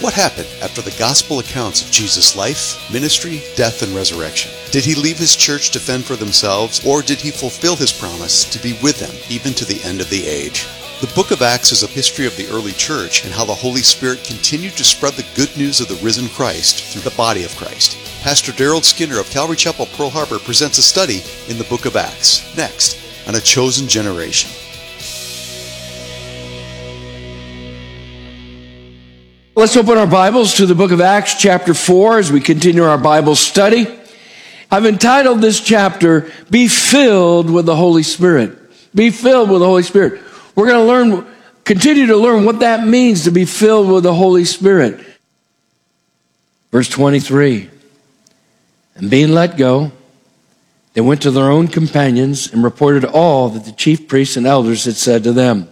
What happened after the gospel accounts of Jesus' life, ministry, death, and resurrection? Did he leave his church to fend for themselves, or did he fulfill his promise to be with them even to the end of the age? The book of Acts is a history of the early church and how the Holy Spirit continued to spread the good news of the risen Christ through the body of Christ. Pastor Daryl Skinner of Calvary Chapel, Pearl Harbor presents a study in the book of Acts, next on A Chosen Generation. Let's open our Bibles to the book of Acts chapter 4 as we continue our Bible study. I've entitled this chapter, Be Filled with the Holy Spirit. Be filled with the Holy Spirit. We're going to continue to learn what that means to be filled with the Holy Spirit. Verse 23, and being let go, they went to their own companions and reported all that the chief priests and elders had said to them.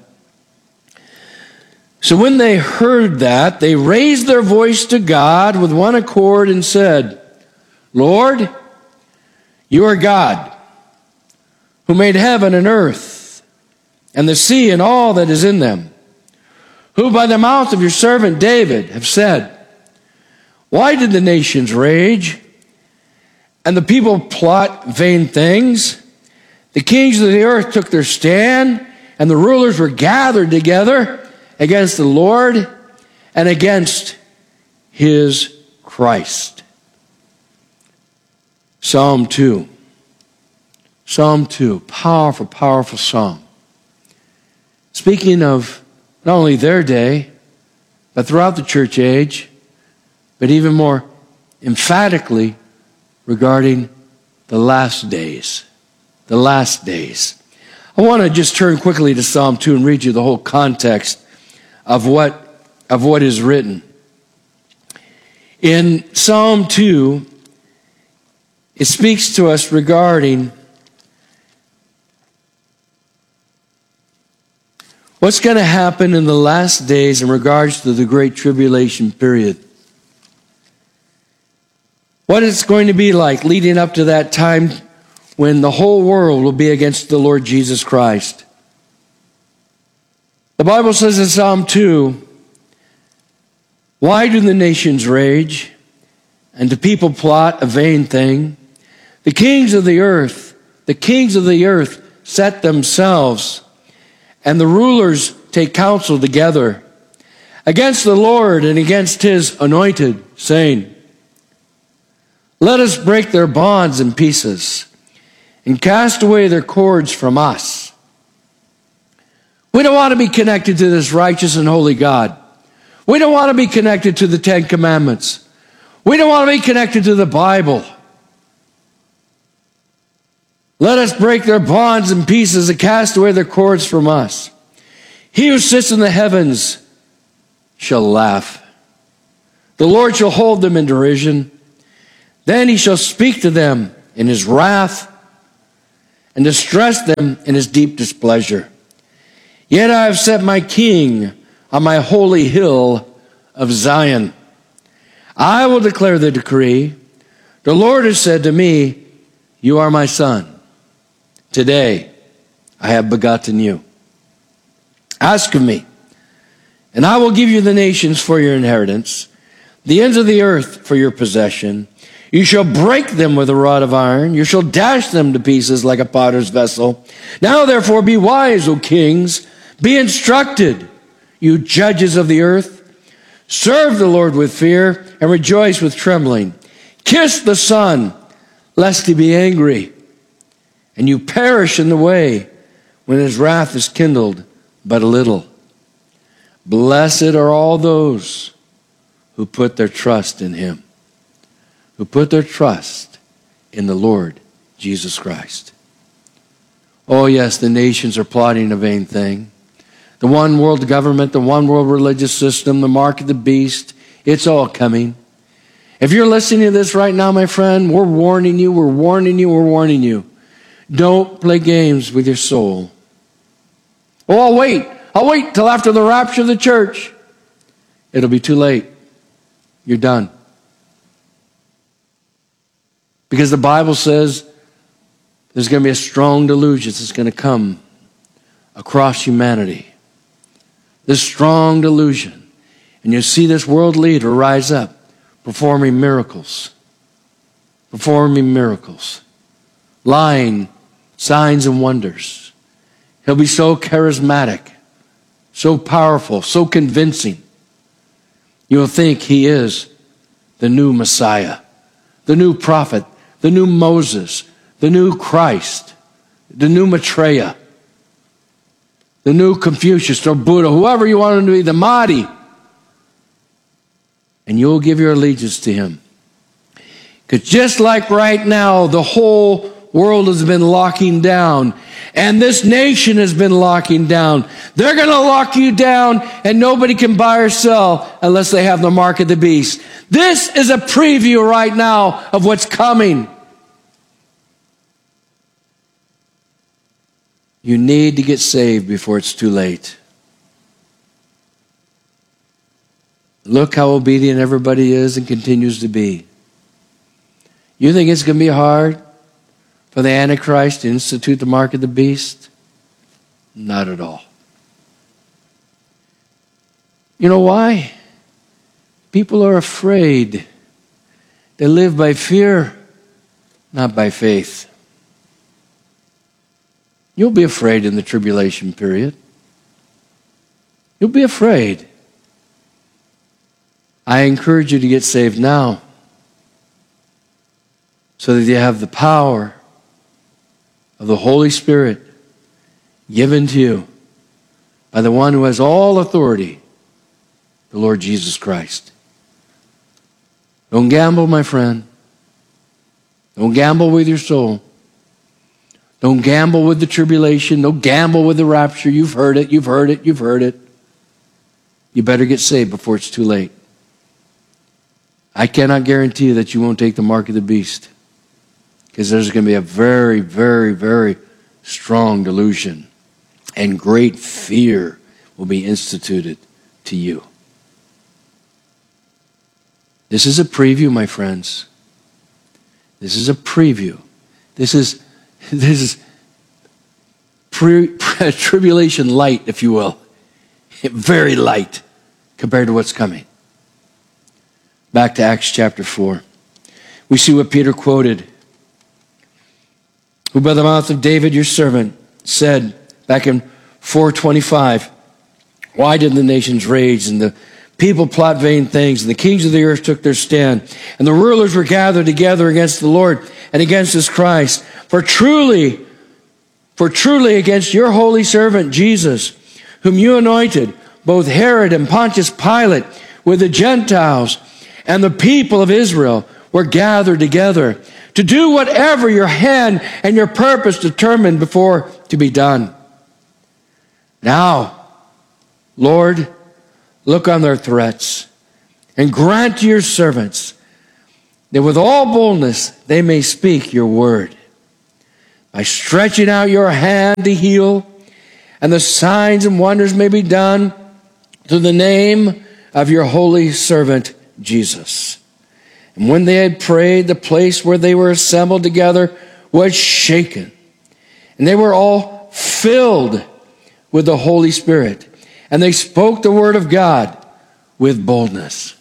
So when they heard that, they raised their voice to God with one accord and said, Lord, you are God, who made heaven and earth, and the sea and all that is in them, who by the mouth of your servant David have said, why did the nations rage, and the people plot vain things? The kings of the earth took their stand, and the rulers were gathered together against the Lord and against his Christ. Psalm 2. Psalm 2. Powerful, powerful psalm. Speaking of not only their day, but throughout the church age, but even more emphatically regarding the last days. The last days. I want to just turn quickly to Psalm 2 and read you the whole context of what is written. In Psalm 2, it speaks to us regarding what's going to happen in the last days in regards to the Great Tribulation period. What it's going to be like leading up to that time when the whole world will be against the Lord Jesus Christ. The Bible says in Psalm 2, why do the nations rage, and do people plot a vain thing? The kings of the earth set themselves, and the rulers take counsel together against the Lord and against his anointed, saying, let us break their bonds in pieces and cast away their cords from us. We don't want to be connected to this righteous and holy God. We don't want to be connected to the Ten Commandments. We don't want to be connected to the Bible. Let us break their bonds in pieces and cast away their cords from us. He who sits in the heavens shall laugh. The Lord shall hold them in derision. Then he shall speak to them in his wrath and distress them in his deep displeasure. Yet I have set my king on my holy hill of Zion. I will declare the decree. The Lord has said to me, you are my son. Today I have begotten you. Ask of me, and I will give you the nations for your inheritance, the ends of the earth for your possession. You shall break them with a rod of iron. You shall dash them to pieces like a potter's vessel. Now therefore be wise, O kings. Be instructed, you judges of the earth. Serve the Lord with fear and rejoice with trembling. Kiss the Son, lest he be angry, and you perish in the way when his wrath is kindled but a little. Blessed are all those who put their trust in him, who put their trust in the Lord Jesus Christ. Oh yes, the nations are plotting a vain thing. The one world government, the one world religious system, the mark of the beast, it's all coming. If you're listening to this right now, my friend, we're warning you, we're warning you, we're warning you. Don't play games with your soul. Oh, I'll wait till after the rapture of the church. It'll be too late. You're done. Because the Bible says there's going to be a strong delusion that's going to come across humanity. This strong delusion. And you'll see this world leader rise up, performing miracles, lying, signs and wonders. He'll be so charismatic, so powerful, so convincing. You'll think he is the new Messiah, the new prophet, the new Moses, the new Christ, the new Maitreya, the new Confucius or Buddha, whoever you want him to be, the Mahdi. And you'll give your allegiance to him. Because just like right now, the whole world has been locking down, and this nation has been locking down. They're going to lock you down, and nobody can buy or sell unless they have the mark of the beast. This is a preview right now of what's coming. You need to get saved before it's too late. Look how obedient everybody is and continues to be. You think it's going to be hard for the Antichrist to institute the mark of the beast? Not at all. You know why? People are afraid. They live by fear, not by faith. You'll be afraid in the tribulation period. You'll be afraid. I encourage you to get saved now so that you have the power of the Holy Spirit given to you by the one who has all authority, the Lord Jesus Christ. Don't gamble, my friend. Don't gamble with your soul. Don't gamble with the tribulation. Don't gamble with the rapture. You've heard it, you've heard it, you've heard it. You better get saved before it's too late. I cannot guarantee you that you won't take the mark of the beast, because there's going to be a very, very, very strong delusion, and great fear will be instituted to you. This is a preview, my friends. This is a preview. This is tribulation light, if you will. Very light compared to what's coming. Back to Acts chapter 4. We see what Peter quoted. Who by the mouth of David your servant said back in 4:25, why did the nations rage and the people plot vain things, and the kings of the earth took their stand, and the rulers were gathered together against the Lord and against his Christ? For truly against your holy servant Jesus, whom you anointed, both Herod and Pontius Pilate with the Gentiles and the people of Israel were gathered together to do whatever your hand and your purpose determined before to be done. Now, Lord, look on their threats and grant to your servants that with all boldness they may speak your word, by stretching out your hand to heal, and the signs and wonders may be done through the name of your holy servant Jesus. And when they had prayed, the place where they were assembled together was shaken, and they were all filled with the Holy Spirit, and they spoke the word of God with boldness.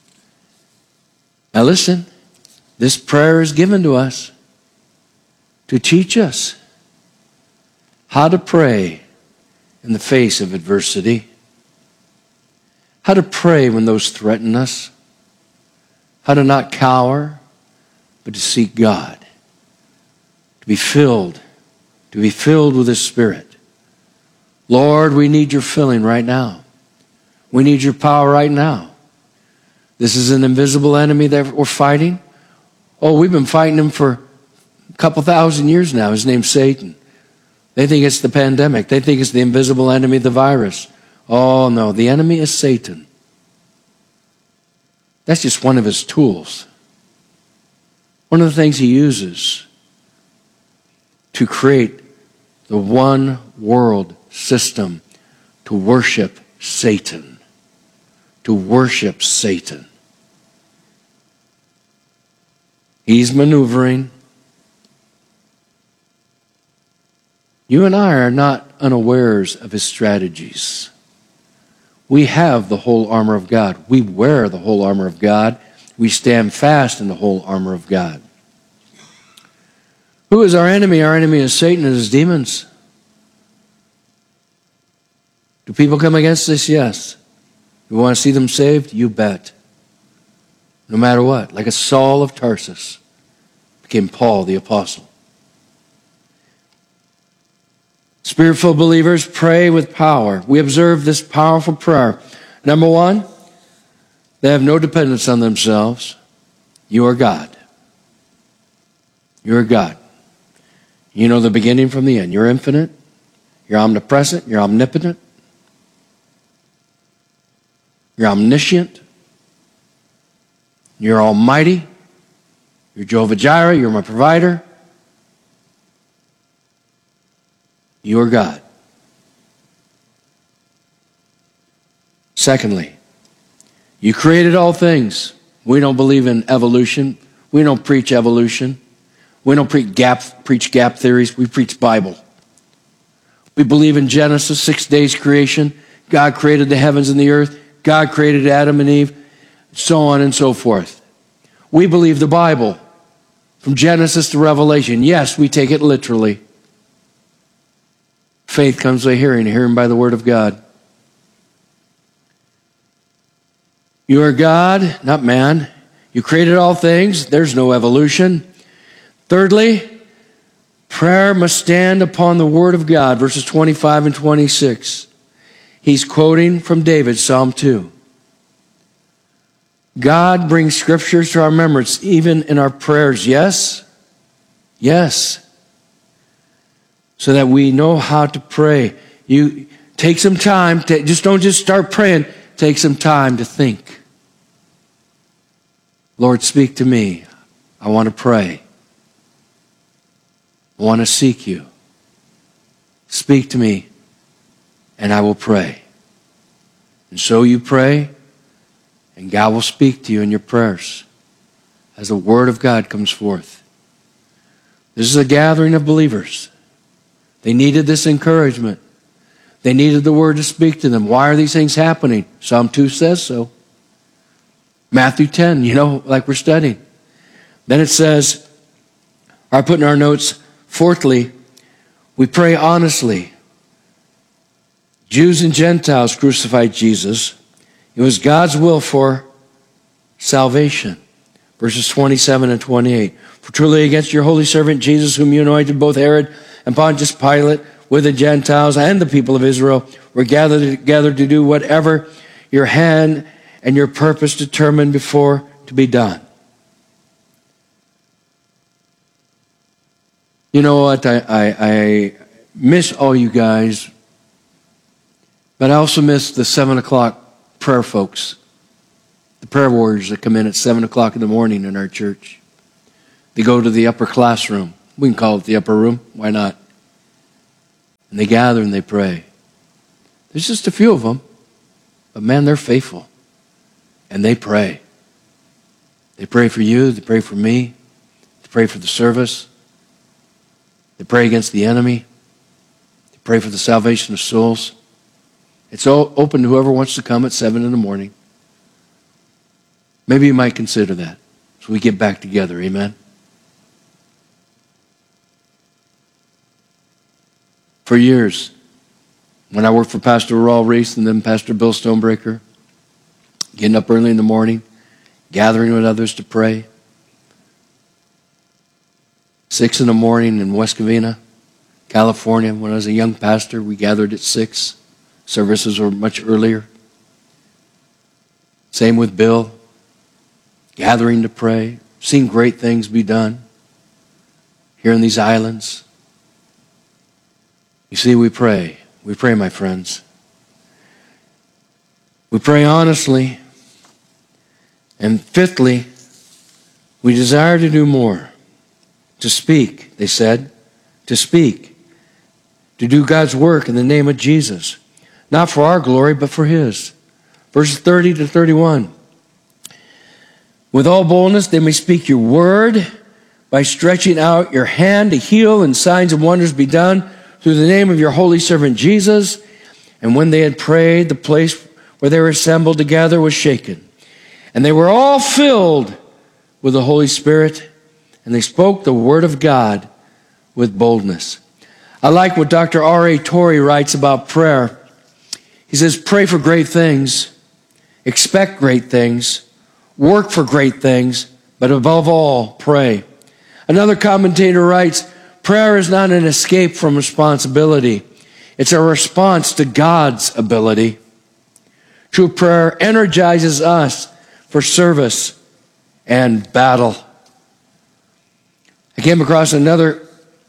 Now listen, this prayer is given to us to teach us how to pray in the face of adversity, how to pray when those threaten us, how to not cower, but to seek God, to be filled with His Spirit. Lord, we need your filling right now. We need your power right now. This is an invisible enemy that we're fighting. Oh, we've been fighting him for a couple thousand years now. His name's Satan. They think it's the pandemic. They think it's the invisible enemy, the virus. Oh, no, the enemy is Satan. That's just one of his tools. One of the things he uses to create the one world system to worship Satan. To worship Satan. He's maneuvering. You and I are not unawares of his strategies. We have the whole armor of God. We wear the whole armor of God. We stand fast in the whole armor of God. Who is our enemy? Our enemy is Satan and his demons. Do people come against us? Yes. Do we want to see them saved? You bet. No matter what. Like a Saul of Tarsus became Paul the apostle. Spirit-filled believers pray with power. We observe this powerful prayer. Number one, they have no dependence on themselves. You are God. You are God. You know the beginning from the end. You're infinite. You're omnipresent. You're omnipotent. You're omniscient. You're almighty. You're Jehovah Jireh. You're my provider. You are God. Secondly, you created all things. We don't believe in evolution. We don't preach evolution. We don't preach gap theories. We preach Bible. We believe in Genesis, 6 days creation. God created the heavens and the earth. God created Adam and Eve, so on and so forth. We believe the Bible from Genesis to Revelation. Yes, we take it literally. Faith comes by hearing, hearing by the word of God. You are God, not man. You created all things. There's no evolution. Thirdly, prayer must stand upon the word of God, verses 25 and 26. He's quoting from David, Psalm 2. God brings scriptures to our remembrance, even in our prayers. Yes? Yes. So that we know how to pray. You take some time. Don't just start praying. Take some time to think. Lord, speak to me. I want to pray. I want to seek you. Speak to me, and I will pray. And so you pray, and God will speak to you in your prayers as the word of God comes forth. This is a gathering of believers. They needed this encouragement. They needed the word to speak to them. Why are these things happening? Psalm 2 says so. Matthew 10, like we're studying. Then it says, I put in our notes, fourthly, we pray honestly. Jews and Gentiles crucified Jesus. It was God's will for salvation. Verses 27 and 28. For truly against your holy servant Jesus, whom you anointed, both Herod and Pontius Pilate, with the Gentiles and the people of Israel, were gathered together to do whatever your hand and your purpose determined before to be done. You know what? I miss all you guys, but I also miss the 7 o'clock prayer folks, the prayer warriors that come in at 7 o'clock in the morning in our church. They go to the upper classroom. We can call it the upper room. Why not? And they gather and they pray. There's just a few of them, but man, they're faithful. And they pray. They pray for you. They pray for me. They pray for the service. They pray against the enemy. They pray for the salvation of souls. It's all open to whoever wants to come at 7 in the morning. Maybe you might consider that as we get back together. Amen. For years, when I worked for Pastor Raul Reese and then Pastor Bill Stonebreaker, getting up early in the morning, gathering with others to pray. 6 in the morning in West Covina, California. When I was a young pastor, we gathered at 6. Services were much earlier. Same with Bill. Gathering to pray. Seen great things be done here in these islands. You see, we pray. We pray, my friends. We pray honestly. And fifthly, we desire to do more. To speak, they said. To speak. To do God's work in the name of Jesus. Not for our glory, but for His. Verses 30 to 31. With all boldness they may speak your word by stretching out your hand to heal, and signs and wonders be done through the name of your holy servant Jesus. And when they had prayed, the place where they were assembled together was shaken. And they were all filled with the Holy Spirit, and they spoke the word of God with boldness. I like what Dr. R.A. Torrey writes about prayer. He says, pray for great things, expect great things, work for great things, but above all, pray. Another commentator writes, prayer is not an escape from responsibility. It's a response to God's ability. True prayer energizes us for service and battle. I came across another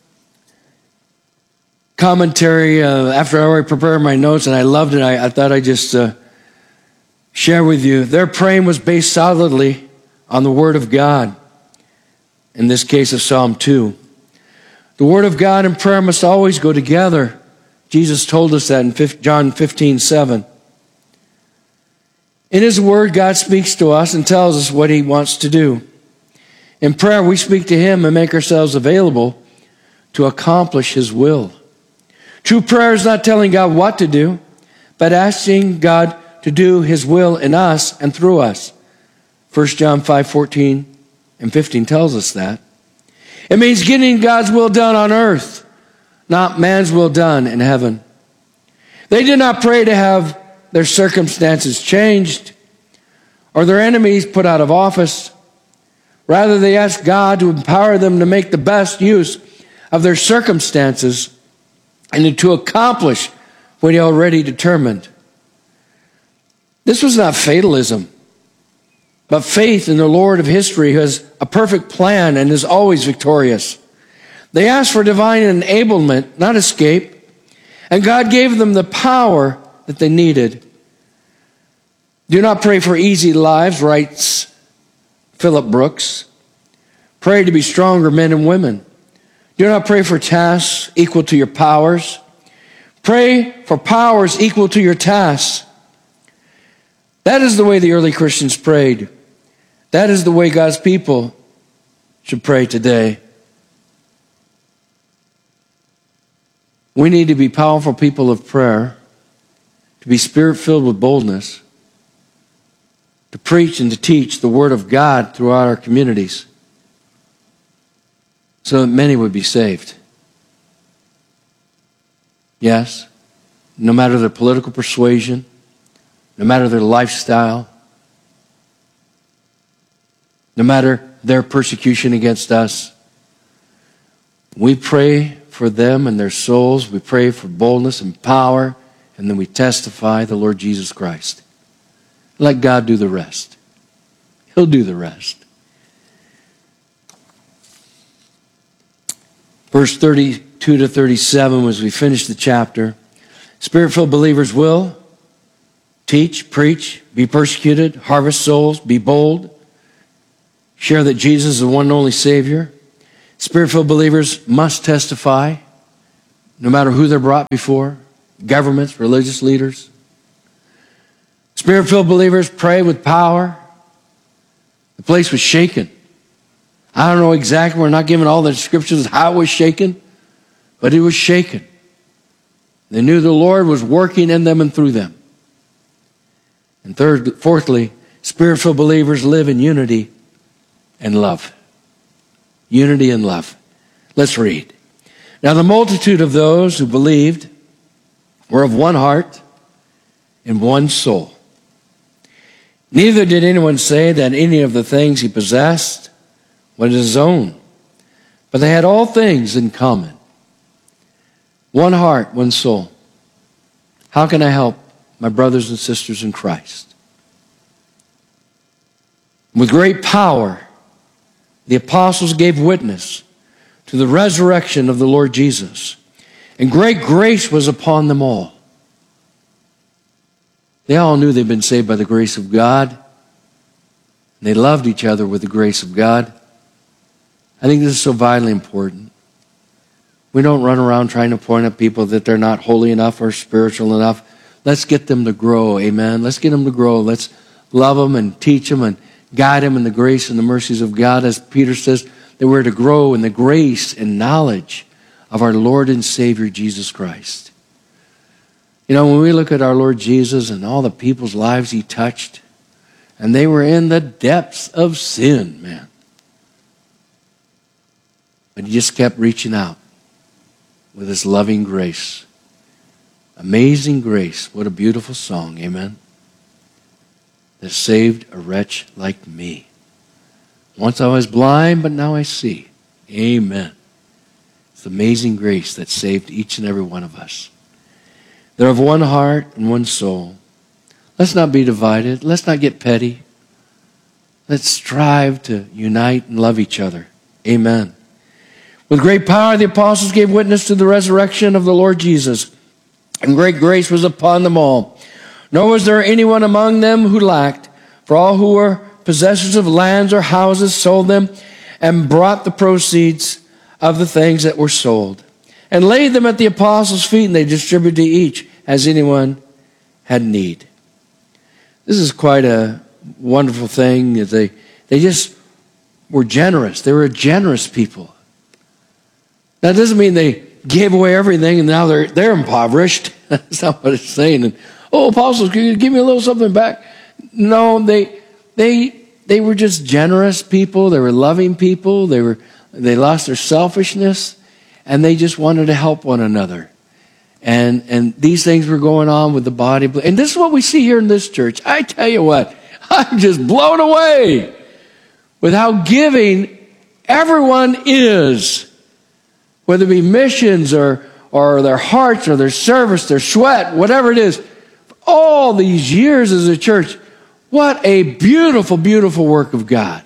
commentary after I already prepared my notes, and I loved it. I thought I'd just share with you. Their praying was based solidly on the Word of God, in this case of Psalm 2. The Word of God and prayer must always go together. Jesus told us that in John 15:7. In His Word, God speaks to us and tells us what He wants to do. In prayer, we speak to Him and make ourselves available to accomplish His will. True prayer is not telling God what to do, but asking God to do His will in us and through us. 1 John 5:14 and 15 tells us that. It means getting God's will done on earth, not man's will done in heaven. They did not pray to have their circumstances changed or their enemies put out of office. Rather, they asked God to empower them to make the best use of their circumstances and to accomplish what He already determined. This was not fatalism, but faith in the Lord of history, who has a perfect plan and is always victorious. They asked for divine enablement, not escape, and God gave them the power that they needed. Do not pray for easy lives, writes Philip Brooks. Pray to be stronger men and women. Do not pray for tasks equal to your powers. Pray for powers equal to your tasks. That is the way the early Christians prayed. That is the way God's people should pray today. We need to be powerful people of prayer, to be spirit-filled with boldness, to preach and to teach the Word of God throughout our communities so that many would be saved. Yes, no matter their political persuasion, no matter their lifestyle, no matter their persecution against us, we pray for them and their souls. We pray for boldness and power, and then we testify the Lord Jesus Christ. Let God do the rest. He'll do the rest. Verse 32 to 37, as we finish the chapter, Spirit-filled believers will teach, preach, be persecuted, harvest souls, be bold, share that Jesus is the one and only Savior. Spirit-filled believers must testify, no matter who they're brought before, governments, religious leaders. Spirit-filled believers pray with power. The place was shaken. I don't know exactly, we're not given all the descriptions of how it was shaken, but it was shaken. They knew the Lord was working in them and through them. And fourthly, Spirit-filled believers live in unity and love. Unity and love. Let's read. Now the multitude of those who believed were of one heart and one soul. Neither did anyone say that any of the things he possessed was his own, but they had all things in common. One heart, one soul. How can I help my brothers and sisters in Christ? With great power, the apostles gave witness to the resurrection of the Lord Jesus, and great grace was upon them all. They all knew they'd been saved by the grace of God, and they loved each other with the grace of God. I think this is so vitally important. We don't run around trying to point at people that they're not holy enough or spiritual enough. Let's get them to grow, amen? Let's get them to grow. Let's love them and teach them and guide them in the grace and the mercies of God. As Peter says, that we're to grow in the grace and knowledge of our Lord and Savior, Jesus Christ. You know, when we look at our Lord Jesus and all the people's lives he touched, and they were in the depths of sin, man. But he just kept reaching out with his loving grace. Amazing grace. What a beautiful song, amen? That saved a wretch like me. Once I was blind, but now I see. Amen. It's amazing grace that saved each and every one of us. They're of one heart and one soul. Let's not be divided. Let's not get petty. Let's strive to unite and love each other. Amen. With great power, the apostles gave witness to the resurrection of the Lord Jesus, and great grace was upon them all. Nor was there anyone among them who lacked, for all who were possessors of lands or houses sold them and brought the proceeds of the things that were sold and laid them at the apostles' feet, and they distributed to each as anyone had need. This is quite a wonderful thing. They just were generous. They were a generous people. That doesn't mean they gave away everything and now they're impoverished. That's not what it's saying. And, oh, apostles, can you give me a little something back? No, they were just generous people. They were loving people. They lost their selfishness, and they just wanted to help one another. And these things were going on with the body. And this is what we see here in this church. I tell you what, I'm just blown away with how giving everyone is. Whether it be missions or their hearts or their service, their sweat, whatever it is. All these years as a church, what a beautiful, beautiful work of God.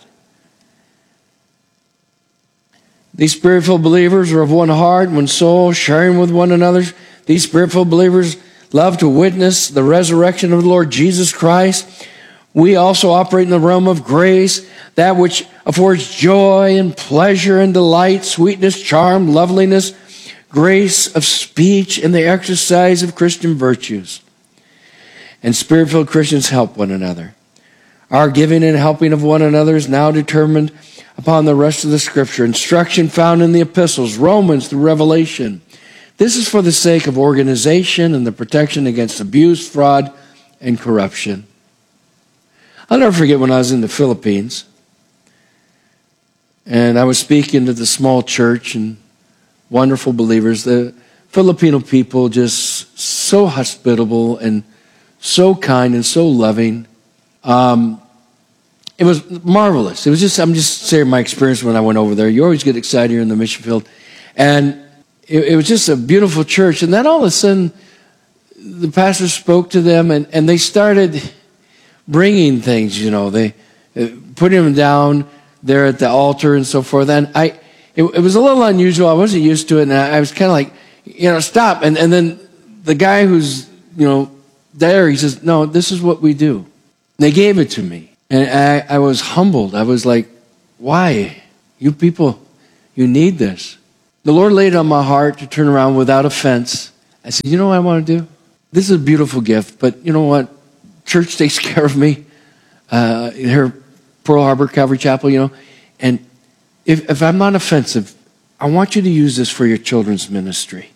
These spirit-filled believers are of one heart, one soul, sharing with one another. These spirit-filled believers love to witness the resurrection of the Lord Jesus Christ. We also operate in the realm of grace, that which affords joy and pleasure and delight, sweetness, charm, loveliness, grace of speech, and the exercise of Christian virtues. And spirit-filled Christians help one another. Our giving and helping of one another is now determined upon the rest of the Scripture. Instruction found in the epistles, Romans through Revelation. This is for the sake of organization and the protection against abuse, fraud, and corruption. I'll never forget when I was in the Philippines, and I was speaking to the small church and wonderful believers. The Filipino people just so hospitable and so kind and so loving. It was marvelous. I'm just sharing my experience when I went over there. You always get excited here in the mission field. And it was just a beautiful church. And then all of a sudden, the pastor spoke to them, and they started bringing things, they putting them down there at the altar and so forth. And it was a little unusual. I wasn't used to it, and I was kind of like, stop. And then the guy who's, there, he says, no, this is what we do. They gave it to me. And I was humbled. I was like, why? You people, you need this. The Lord laid it on my heart to turn around without offense. I said, you know what I want to do? This is a beautiful gift, but you know what? Church takes care of me. Here, Pearl Harbor Calvary Chapel, And if I'm not offensive, I want you to use this for your children's ministry.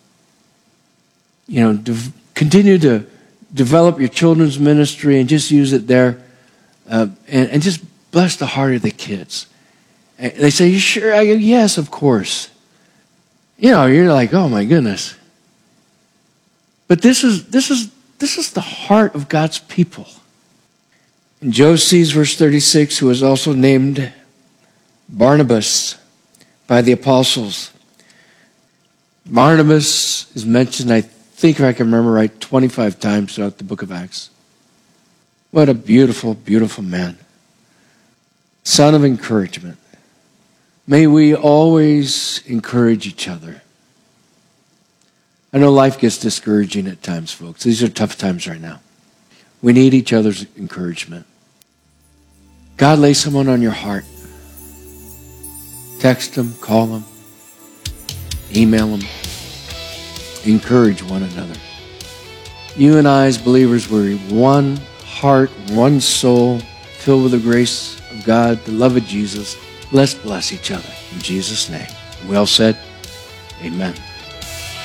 Continue to develop your children's ministry and just use it there. And just bless the heart of the kids. And they say, you sure? I go, yes, of course. You're like, oh my goodness. But this is the heart of God's people. And Joe sees verse 36, who is also named Barnabas by the apostles. Barnabas is mentioned, I think if I can remember right, 25 times throughout the book of Acts. What a beautiful, beautiful man. Son of encouragement. May we always encourage each other. I know life gets discouraging at times, folks. These are tough times right now. We need each other's encouragement. God lay someone on your heart. Text them, call them, email them. Encourage one another. You and I as believers were one heart, one soul, filled with the grace of God, the love of Jesus. Let's bless each other in Jesus' name. Well said. Amen.